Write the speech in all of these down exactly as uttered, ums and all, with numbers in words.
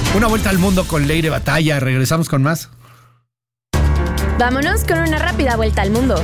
Una vuelta al mundo con Leire Batalla. Regresamos con más. Vámonos con una rápida vuelta al mundo.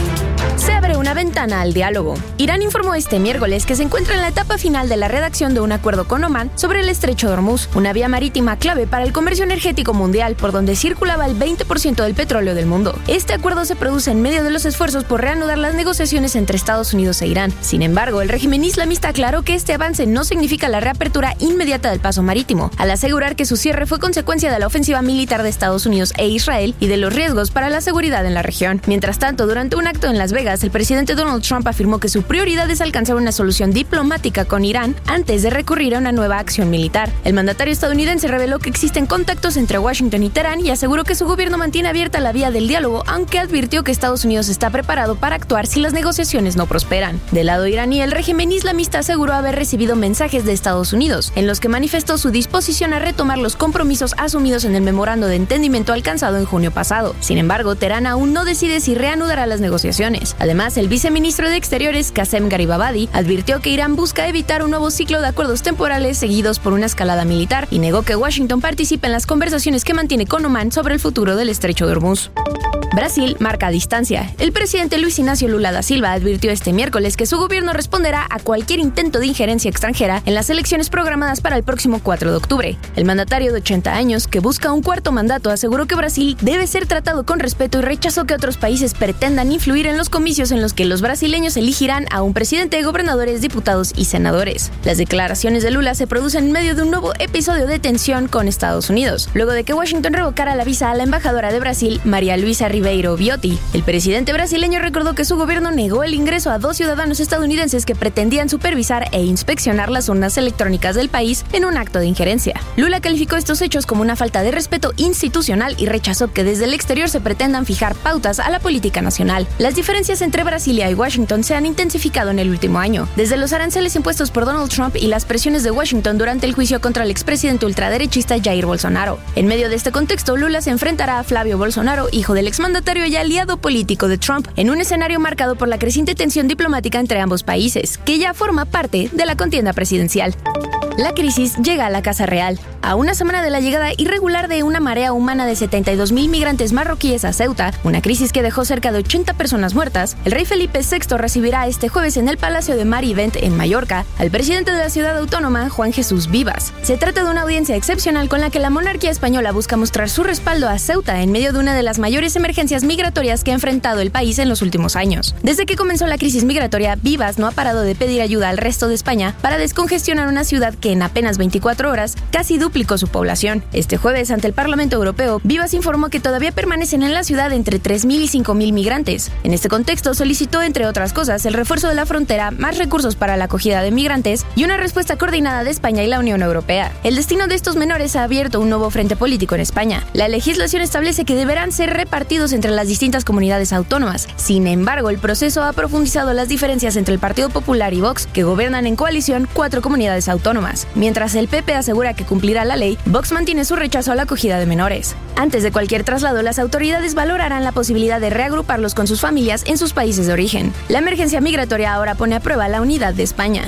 Se abre una ventana al diálogo. Irán informó este miércoles que se encuentra en la etapa final de la redacción de un acuerdo con Omán sobre el estrecho de Hormuz, una vía marítima clave para el comercio energético mundial por donde circulaba el veinte por ciento del petróleo del mundo. Este acuerdo se produce en medio de los esfuerzos por reanudar las negociaciones entre Estados Unidos e Irán. Sin embargo, el régimen islamista aclaró que este avance no significa la reapertura inmediata del paso marítimo, al asegurar que su cierre fue consecuencia de la ofensiva militar de Estados Unidos e Israel y de los riesgos para la seguridad en la región. Mientras tanto, durante un acto en Las Vegas, el presidente Donald Trump afirmó que su prioridad es alcanzar una solución diplomática con Irán antes de recurrir a una nueva acción militar. El mandatario estadounidense reveló que existen contactos entre Washington y Teherán y aseguró que su gobierno mantiene abierta la vía del diálogo, aunque advirtió que Estados Unidos está preparado para actuar si las negociaciones no prosperan. Del lado iraní, el régimen islamista aseguró haber recibido mensajes de Estados Unidos, en los que manifestó su disposición a retomar los compromisos asumidos en el memorando de entendimiento alcanzado en junio pasado. Sin embargo, Teherán aún no decide si reanudará las negociaciones. Además, el viceministro de Exteriores, Qasem Garibabadi, advirtió que Irán busca evitar un nuevo ciclo de acuerdos temporales seguidos por una escalada militar y negó que Washington participe en las conversaciones que mantiene con Omán sobre el futuro del estrecho de Hormuz. Brasil marca distancia. El presidente Luis Ignacio Lula da Silva advirtió este miércoles que su gobierno responderá a cualquier intento de injerencia extranjera en las elecciones programadas para el próximo cuatro de octubre. El mandatario de ochenta años, que busca un cuarto mandato, aseguró que Brasil debe ser tratado con respeto y rechazó que otros países pretendan influir en los comicios en los que los brasileños elegirán a un presidente, gobernadores, diputados y senadores. Las declaraciones de Lula se producen en medio de un nuevo episodio de tensión con Estados Unidos, luego de que Washington revocara la visa a la embajadora de Brasil, María Luisa Ribeiro Viotti. El presidente brasileño recordó que su gobierno negó el ingreso a dos ciudadanos estadounidenses que pretendían supervisar e inspeccionar las urnas electrónicas del país en un acto de injerencia. Lula calificó estos hechos como una falta de respeto institucional y rechazó que desde el exterior se pretendan fijar pautas a la política nacional. Las diferencias entre Brasilia y Washington se han intensificado en el último año, desde los aranceles impuestos por Donald Trump y las presiones de Washington durante el juicio contra el expresidente ultraderechista Jair Bolsonaro. En medio de este contexto, Lula se enfrentará a Flavio Bolsonaro, hijo del exmandatario y aliado político de Trump, en un escenario marcado por la creciente tensión diplomática entre ambos países, que ya forma parte de la contienda presidencial. La crisis llega a la Casa Real. A una semana de la llegada irregular de una marea humana de setenta y dos mil migrantes marroquíes a Ceuta, una crisis que dejó cerca de ochenta personas muertas, el rey Felipe sexto recibirá este jueves en el Palacio de Marivent, en Mallorca, al presidente de la ciudad autónoma, Juan Jesús Vivas. Se trata de una audiencia excepcional con la que la monarquía española busca mostrar su respaldo a Ceuta en medio de una de las mayores emergencias migratorias que ha enfrentado el país en los últimos años. Desde que comenzó la crisis migratoria, Vivas no ha parado de pedir ayuda al resto de España para descongestionar una ciudad que en apenas veinticuatro horas casi duplicó su población. Este jueves, ante el Parlamento Europeo, Vivas informó que todavía permanecen en la ciudad entre tres mil y cinco mil migrantes. En este contexto, solicitó, entre otras cosas, el refuerzo de la frontera, más recursos para la acogida de migrantes y una respuesta coordinada de España y la Unión Europea. El destino de estos menores ha abierto un nuevo frente político en España. La legislación establece que deberán ser repartidos entre las distintas comunidades autónomas. Sin embargo, el proceso ha profundizado las diferencias entre el Partido Popular y Vox, que gobiernan en coalición cuatro comunidades autónomas. Mientras el P P asegura que cumplirá la ley, Vox mantiene su rechazo a la acogida de menores. Antes de cualquier traslado, las autoridades valorarán la posibilidad de reagruparlos con sus familias en sus países de origen. La emergencia migratoria ahora pone a prueba la unidad de España.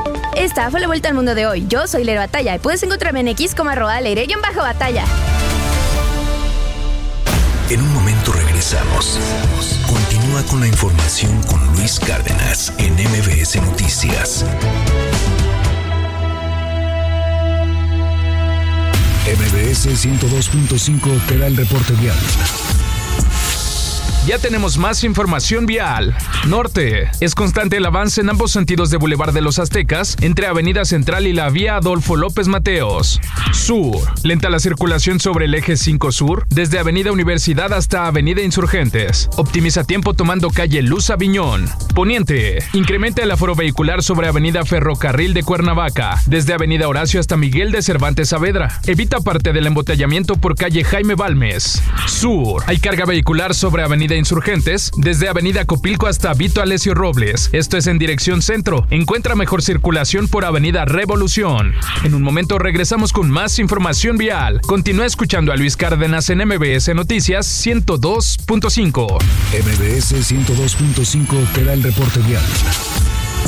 Esta fue la vuelta al mundo de hoy. Yo soy Leire Batalla y puedes encontrarme en X como arroba Leire-Batalla. En un momento regresamos. Continúa con la información con Luis Cárdenas en M B S Noticias. M B S ciento dos punto cinco te da el reporte vial. Ya tenemos más información vial. Norte. Es constante el avance en ambos sentidos de Boulevard de los Aztecas, entre Avenida Central y la vía Adolfo López Mateos. Sur. Lenta la circulación sobre el eje cinco Sur, desde Avenida Universidad hasta Avenida Insurgentes. Optimiza tiempo tomando calle Luz Aviñón. Poniente. Incrementa el aforo vehicular sobre Avenida Ferrocarril de Cuernavaca, desde Avenida Horacio hasta Miguel de Cervantes Saavedra. Evita parte del embotellamiento por calle Jaime Balmes. Sur. Hay carga vehicular sobre Avenida Insurgentes, desde Avenida Copilco hasta Vito Alessio Robles. Esto es en dirección centro. Encuentra mejor circulación por Avenida Revolución. En un momento regresamos con más información vial. Continúa escuchando a Luis Cárdenas en M B S Noticias ciento dos punto cinco. M B S ciento dos punto cinco te da el reporte vial.